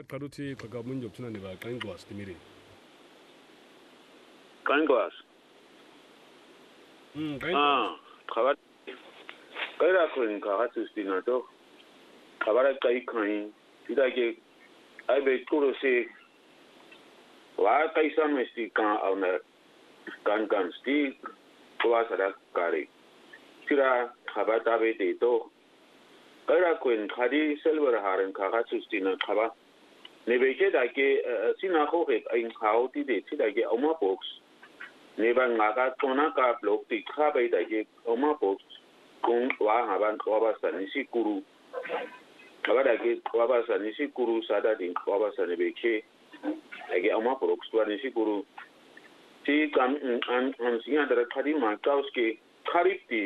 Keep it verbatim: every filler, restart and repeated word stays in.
qaruti qaqamun jobtuna ne ba qaingwas timire qaingwas mm qaingwas ah khabar kaira kun ka hatustina to khabara kai khain tidage ai be kuro se wa kai samesti kan auna kan kan sti kwa sara kare tira khabata be de to kaira kun khadi silver haran ka hatustina khaba ne be ke da ke sina ho ke ai khauti de tidage oma box ne ba ngaga tona ka blok ti khabe da ke oma box kung wa haban kwa sa ni sikuru kabada ke kwa sa ni sikuru sada din kwa sa ne beke age ama prox wa ni sikuru ti kan an an siya da khadi ma kauske kharip ti